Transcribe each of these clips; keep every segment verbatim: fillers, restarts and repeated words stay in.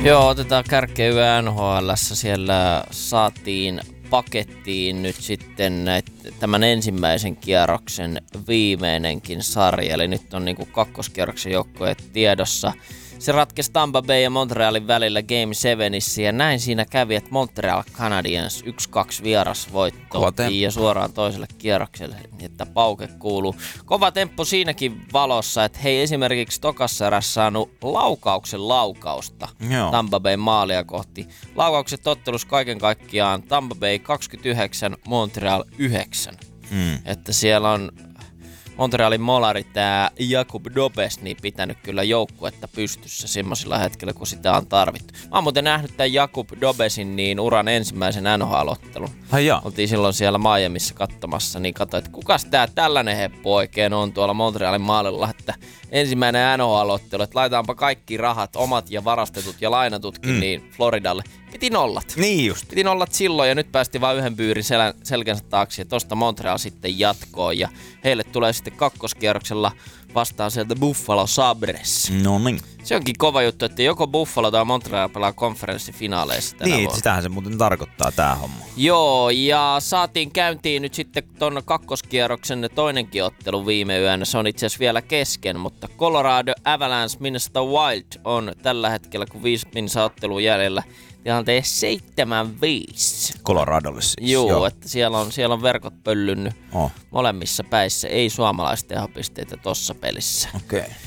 Joo, otetaan kärkeyä N H L:ssä. Siellä saatiin pakettiin nyt sitten näit, tämän ensimmäisen kierroksen viimeinenkin sarja. Eli nyt on niinku kakkoskierroksen joukkueet tiedossa. Se ratkesi Tampa Bay ja Montrealin välillä Game Sevenissä ja näin siinä kävi, että Montreal Canadiens yksi kaksi vierasvoitto ja suoraan toiselle kierrokselle, että pauke kuuluu. Kova temppu siinäkin valossa, että hei esimerkiksi tokassa erässä saanut laukauksen laukausta Joo. Tampa Bay maalia kohti. Laukaukset ottelussa kaiken kaikkiaan Tampa Bay kaksikymmentäyhdeksän, Montreal yhdeksän. Hmm. Että siellä on Montrealin molari, tää Jakub Dobes, niin pitänyt kyllä joukkuetta pystyssä semmoisilla hetkellä, kun sitä on tarvittu. Mä oon muuten nähnyt tämän Jakub Dobesin niin uran ensimmäisen N H L-ottelun. Oltiin silloin siellä Miamiissa katsomassa, niin katsoin, että kukas tää tällainen heppu oikein on tuolla Montrealin maalilla, että ensimmäinen N H L-ottelu, että laitaanpa kaikki rahat, omat ja varastetut ja lainatutkin, mm. niin Floridalle. Piti nollat. Niin just. Piti nollat silloin ja nyt päästi vain yhden pyyrin sel- selkänsä taakse ja tosta Montreal sitten jatkoo ja heille tulee sitten kakkoskierroksella vastaan sieltä Buffalo Sabres. No niin. Se onkin kova juttu, että joko Buffalo tai Montreal pelaa konferenssifinaaleissa tänä Niin, vuonna. sitähän se muuten tarkoittaa tää homma. Joo, ja saatiin käyntiin nyt sitten ton kakkoskierroksen toinenkin ottelu viime yönä. Se on itse asiassa vielä kesken, mutta Colorado Avalanche Minnesota Wild on tällä hetkellä, kun viisi minsa ottelua jäljellä, tilanteen seitsemän viisi. Coloradolle siis. Joo, Joo. että siellä on, siellä on verkot pöllynnyt oh. molemmissa päissä. Ei suomalaista tehopisteitä tossa pelissä. Okei. Okay.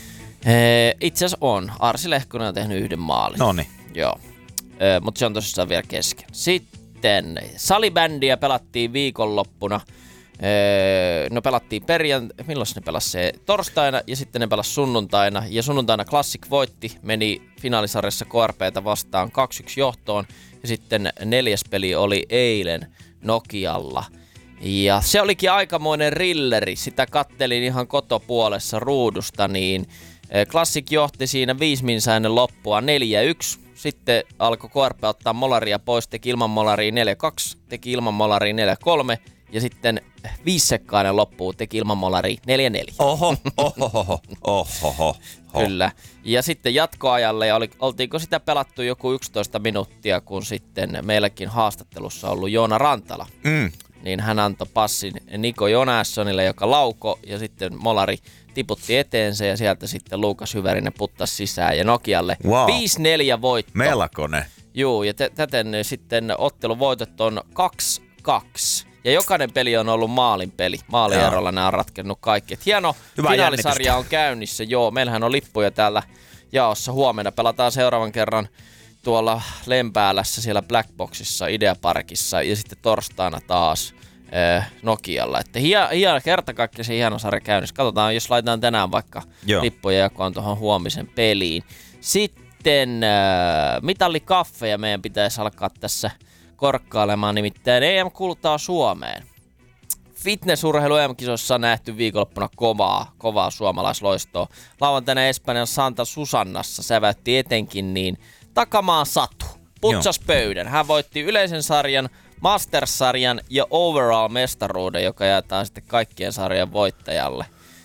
Itse asiassa on. Arsi Lehkonen on tehnyt yhden maalin. Noniin. Joo, e, mutta se on tosissaan vielä kesken. Sitten salibändiä pelattiin viikonloppuna. E, no pelattiin perjantaina, milloin ne pelasi se? Torstaina ja sitten ne pelasi sunnuntaina. Ja sunnuntaina Classic voitti, meni finaalisarjassa K R P:tä vastaan kaksi yksi johtoon. Ja sitten neljäs peli oli eilen Nokialla. Ja se olikin aikamoinen rilleri. Sitä kattelin ihan kotopuolessa ruudusta, niin Classic johti siinä viisi minsaa ennen loppua neljä yksi. Sitten alkoi K R P ottaa molaria pois, teki ilman molaria neljä kaksi, teki ilman molaria neljä kolme ja sitten viisekkainen loppuun teki ilman molaria neljä neljä. Oho, oho, oho, oho, oho. Kyllä. Ja sitten jatkoajalle, ja oli, oltiinko sitä pelattu joku yksitoista minuuttia, kun sitten meilläkin haastattelussa ollut Joona Rantala. Mm. Niin hän antoi passin Niko Jonassonille, joka lauko, ja sitten molari tiputti eteensä ja sieltä sitten Luukas Hyvärinen puttasi sisään ja Nokialle wow. viisi neljä voitto. Melkoinen. Juu, ja t- täten sitten otteluvoitot on kaksi kaksi. Ja jokainen peli on ollut maalin peli. Maalierolla nämä on ratkennut kaikki. Et hieno Hyvä finaalisarja on käynnissä. Joo, meillähän on lippuja täällä jaossa. Huomenna pelataan seuraavan kerran tuolla Lempäälässä siellä Blackboxissa, Ideaparkissa ja sitten torstaina taas Nokialla. Että hieno, hieno kerta kaikkiaan hieno sarja käynnissä. Katsotaan, jos laitetaan tänään vaikka Joo. lippuja jakoon tuohon huomisen peliin. Sitten äh, mitallikaffeja meidän pitäisi alkaa tässä korkkailemaan, nimittäin E M-kultaa Suomeen. Fitnessurheilu E M-kisoissa on nähty viikonloppuna kovaa, kovaa suomalaisloistoa. Lauantaina Espanjan Santa Susannassa säväytti etenkin niin takamaan Satu. Putsas Joo. pöydän. Hän voitti yleisen sarjan, Masters-sarjan ja Overall-mestaruuden, joka jaetaan sitten kaikkien sarjan voittajalle.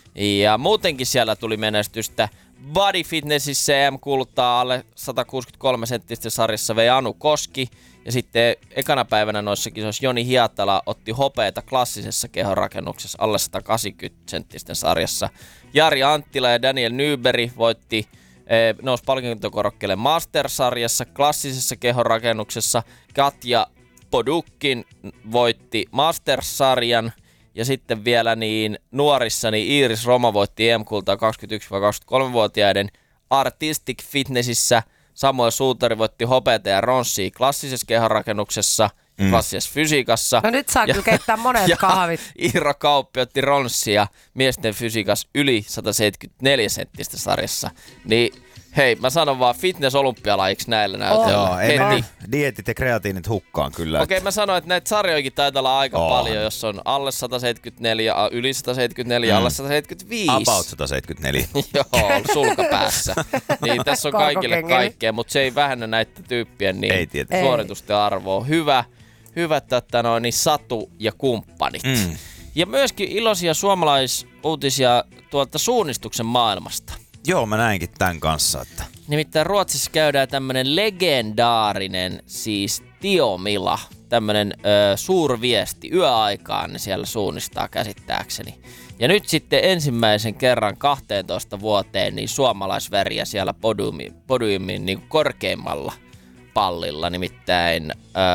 Ja muutenkin siellä tuli menestystä. Body Fitnessissä E M-kultaa alle sata kuusikymmentäkolme senttisten sarjassa vei Anu Koski. Ja sitten ekana päivänä noissa kisoissa Joni Hiatala otti hopeeta klassisessa kehonrakennuksessa alle sata kahdeksankymmentä senttisten sarjassa. Jari Anttila ja Daniel Nyberg voitti eh, nousi palkintokorokkeelle Masters-sarjassa klassisessa kehonrakennuksessa. Katja Podukkin voitti Masters-sarjan. Ja sitten vielä niin nuorissa niin Iiris Roma voitti E M-kultaa kaksikymmentäyksi-kaksikymmentäkolme-vuotiaiden Artistic Fitnessissä. Samoin Suutari voitti hopeata ja ronssia klassisessa kehonrakennuksessa, mm. klassisessa fysiikassa. No nyt saa kyllä keittää monet ja kahvit. Iiro Kauppi otti ronssia miesten fysiikassa yli sata seitsemänkymmentäneljä senttistä sarjassa. Niin hei, mä sanon vaan fitness-olympialajiksi näillä näytöillä. Joo, ei mene dieetit ja kreatiinit hukkaan kyllä. Okei, okay, mä sanoin, että näitä sarjoikin taitaa olla aika oh. paljon, jos on alle sata seitsemänkymmentäneljä, yli sata seitsemänkymmentäneljä, mm. alle sata seitsemänkymmentäviisi. About sata seitsemänkymmentäneljä. Joo, sulkapäässä. Niin tässä on kaikille kaikkea, mutta se ei vähennä näitä tyyppien niin suoritusten arvoa. Hyvä, hyvä tätä noin, niin Satu ja kumppanit. Mm. Ja myöskin iloisia suomalaisuutisia tuolta suunnistuksen maailmasta. Joo, mä näinkin tämän kanssa. Että... Nimittäin Ruotsissa käydään tämmönen legendaarinen, siis Tiomila, tämmönen ö, suurviesti yöaikaan ne siellä suunnistaa käsittääkseni. Ja nyt sitten ensimmäisen kerran kahteentoista vuoteen niin suomalaisväriä siellä podiumin, podiumin niin korkeimmalla pallilla, nimittäin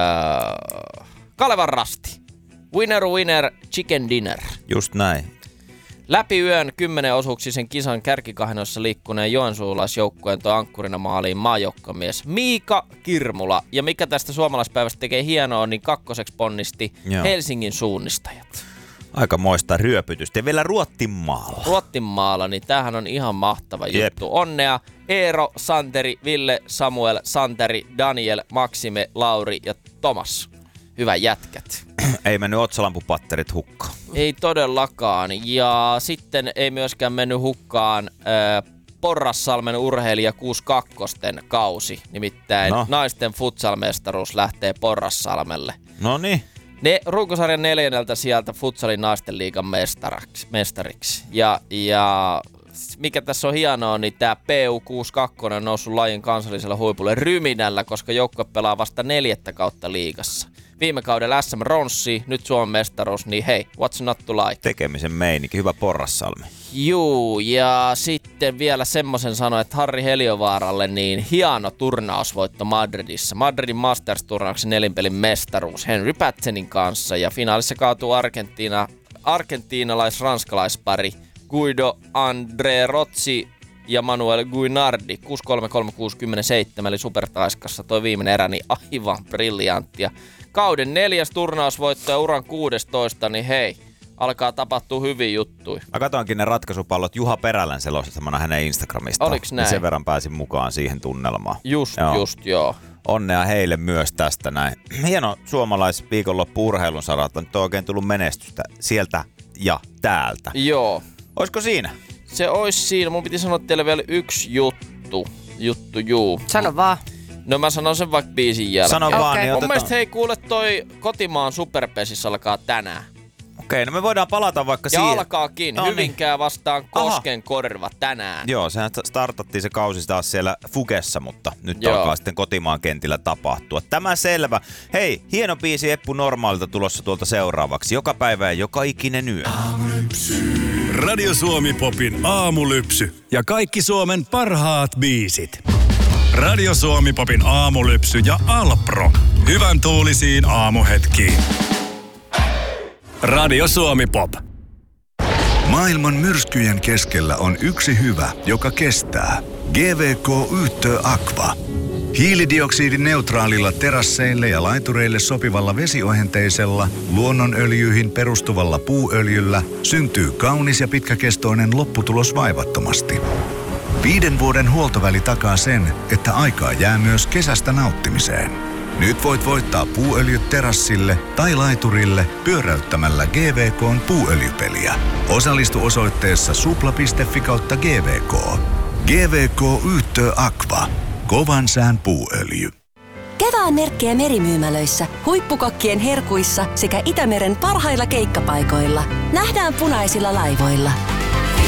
öö, Kalevan Rasti. Winner winner chicken dinner. Just näin. Läpi yön kymmenen osuuksisen kisan kärkikahinoissa liikkuneen joensuulaisjoukkueen toi ankkurina maaliin maajoukkomies Miika Kirmula. Ja mikä tästä suomalaispäivästä tekee hienoa, niin kakkoseksi ponnisti Joo. Helsingin suunnistajat. Aika moista ryöpytystä. Ja vielä Ruottinmaalla. Ruottinmaalla, niin tämähän on ihan mahtava Jep. juttu. Onnea Eero, Santeri, Ville, Samuel, Santeri, Daniel, Maksime, Lauri ja Tomas. Hyvä jätkät. Ei mennyt otsalampupatterit hukkaan. Ei todellakaan. Ja sitten ei myöskään mennyt hukkaan äh, Porrassalmen urheilija kuusikymmentäkaksi kausi. Nimittäin no. naisten futsalmestaruus lähtee Porrassalmelle. No niin. Ne runkosarjan neljänneltä sieltä futsalin naisten liigan mestariksi. Ja, ja mikä tässä on hienoa, niin tämä P U kuusikymmentäkaksi on noussut lajin kansallisella huipulle ryminällä, koska joukkue pelaa vasta neljättä kautta liigassa. Viime kaudella S M-ronssi, nyt Suomen mestaruus, niin hei, what's not to like? Tekemisen meininki, hyvä Porrassalmi. Juu, ja sitten vielä semmoisen sanoin, että Harri Heliovaaralle niin hieno turnausvoitto Madridissa. Madridin Masters-turnauksen nelinpelin mestaruus Henry Patsenin kanssa, ja finaalissa kaatuu Argentiina, argentiinalais-ranskalaispari Guido André Rozzi ja Manuel Guinardi. kuusi kolme kolme kuusikymmentäseitsemän eli supertaiskassa toi viimeinen erä, niin aivan briljanttia. Kauden neljäs turnausvoitto ja uran kuusitoista, niin hei, alkaa tapahtua hyviä juttuja. Mä katoinkin ne ratkaisupallot Juha Perälän selostamana hänen Instagramistaan. Oliks näin? Ja sen verran pääsin mukaan siihen tunnelmaan. Just, joo. just, joo. Onnea heille myös tästä näin. Hieno suomalais-viikonloppu-urheilun saralta. Nyt on oikein tullut menestystä sieltä ja täältä. Joo. Oisko siinä? Se ois siinä. Mun piti sanoa teille vielä yksi juttu. Juttu, juu. Sano vaan. No mä sanon sen vaikka biisin jälkeen. Sano okay. vaan, niin Mun otetaan. mielestä hei kuule toi kotimaan superpesis alkaa tänään. Okei, no me voidaan palata vaikka ja siihen. Ja alkaakin. No, Hyvinkää niin. vastaan Kosken korva tänään. Joo, sehän startattiin se kausi taas siellä Fugessa, mutta nyt Joo. alkaa sitten kotimaan kentillä tapahtua. Tämä selvä. Hei, hieno biisi Eppu Normaalilta tulossa tuolta seuraavaksi. Joka päivä ja joka ikinen yö. Radio Suomi Popin aamulypsy ja kaikki Suomen parhaat biisit. Radio Suomi Popin aamulypsy ja Alpro. Hyvän tuulisiin aamuhetkiin. Radio Suomi Pop. Maailman myrskyjen keskellä on yksi hyvä, joka kestää. G V K Yhtö Aqua. Hiilidioksidineutraalilla terasseille ja laitureille sopivalla vesiohenteisella, luonnonöljyihin perustuvalla puuöljyllä syntyy kaunis ja pitkäkestoinen lopputulos vaivattomasti. Viiden vuoden huoltoväli takaa sen, että aikaa jää myös kesästä nauttimiseen. Nyt voit voittaa puuöljyt terassille tai laiturille pyöräyttämällä G V K:n puuöljypeliä. Osallistu osoitteessa supla piste fi kautta G V K. G V K Yhtö Aqua. Kovan sään puuöljy. Kevään merkkejä merimyymälöissä, huippukokkien herkuissa sekä Itämeren parhailla keikkapaikoilla. Nähdään punaisilla laivoilla.